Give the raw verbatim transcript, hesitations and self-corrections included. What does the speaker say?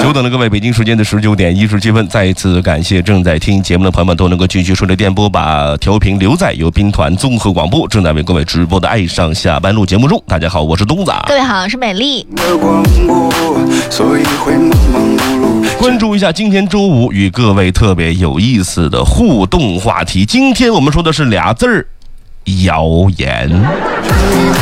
久等了各位，北京时间的十九点一十七分，再一次感谢正在听节目的朋友们都能够继续顺着电波把调频留在由兵团综合广播正在为各位直播的爱上下班路节目中。大家好，我是东子。 各位好，我是美丽。 关注一下今天周五与各位特别有意思的互动话题。今天我们说的是俩字儿：谣言。